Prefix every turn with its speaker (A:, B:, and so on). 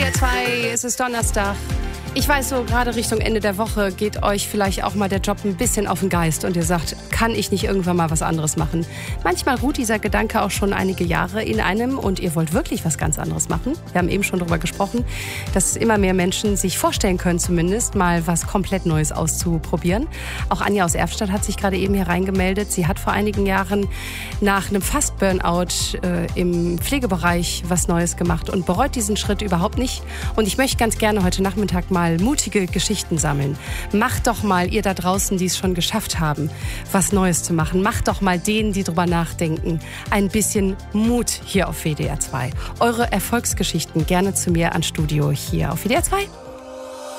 A: WDR 2, es ist Donnerstag. Ich weiß, so gerade Richtung Ende der Woche geht euch vielleicht auch mal der Job ein bisschen auf den Geist und ihr sagt, kann ich nicht irgendwann mal was anderes machen? Manchmal ruht dieser Gedanke auch schon einige Jahre in einem und ihr wollt wirklich was ganz anderes machen. Wir haben eben schon darüber gesprochen, dass immer mehr Menschen sich vorstellen können, zumindest mal was komplett Neues auszuprobieren. Auch Anja aus Erftstadt hat sich gerade eben hier reingemeldet. Sie hat vor einigen Jahren nach einem Fast-Burnout im Pflegebereich was Neues gemacht und bereut diesen Schritt überhaupt nicht. Und ich möchte ganz gerne heute Nachmittag mal mutige Geschichten sammeln. Macht doch mal, ihr da draußen, die es schon geschafft haben, was Neues zu machen. Macht doch mal denen, die drüber nachdenken, ein bisschen Mut hier auf WDR 2. Eure Erfolgsgeschichten gerne zu mir ans Studio hier auf WDR 2.